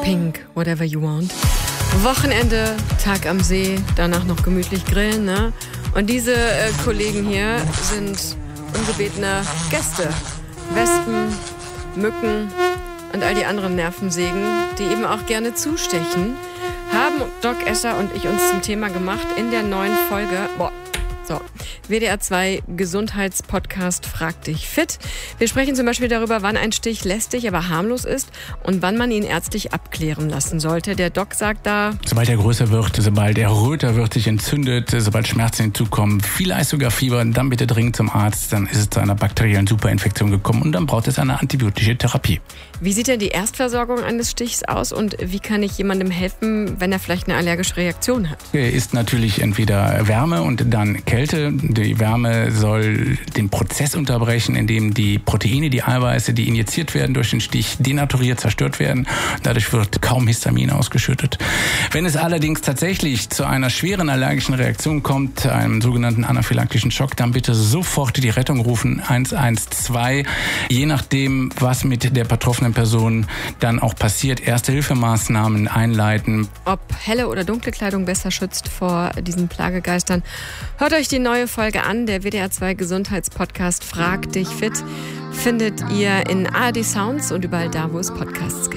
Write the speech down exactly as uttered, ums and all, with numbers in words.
Pink, whatever you want. Wochenende, Tag am See, danach noch gemütlich grillen, ne? Und diese äh, Kollegen hier sind ungebetene Gäste. Wespen, Mücken und all die anderen Nervensägen, die eben auch gerne zustechen, haben Doc Escher und ich uns zum Thema gemacht in der neuen Folge. Boah. So, W D R zwei Gesundheitspodcast Frag dich fit. Wir sprechen zum Beispiel darüber, wann ein Stich lästig, aber harmlos ist und wann man ihn ärztlich abklären lassen sollte. Der Doc sagt da: Sobald er größer wird, sobald er röter wird, sich entzündet, sobald Schmerzen hinzukommen, vielleicht sogar Fieber, dann bitte dringend zum Arzt. Dann ist es zu einer bakteriellen Superinfektion gekommen und dann braucht es eine antibiotische Therapie. Wie sieht denn die Erstversorgung eines Stichs aus und wie kann ich jemandem helfen, wenn er vielleicht eine allergische Reaktion hat? Er ist natürlich entweder Wärme und dann Kälte. Die Wärme soll den Prozess unterbrechen, in dem die Proteine, die Eiweiße, die injiziert werden durch den Stich, denaturiert, zerstört werden. Dadurch wird kaum Histamin ausgeschüttet. Wenn es allerdings tatsächlich zu einer schweren allergischen Reaktion kommt, einem sogenannten anaphylaktischen Schock, dann bitte sofort die Rettung rufen, eins eins zwei. Je nachdem, was mit der betroffenen Person dann auch passiert, Erste-Hilfemaßnahmen einleiten. Ob helle oder dunkle Kleidung besser schützt vor diesen Plagegeistern, hört euch die neue Folge an. Der W D R zwei Gesundheitspodcast Frag dich fit findet ihr in A R D Sounds und überall da, wo es Podcasts gibt.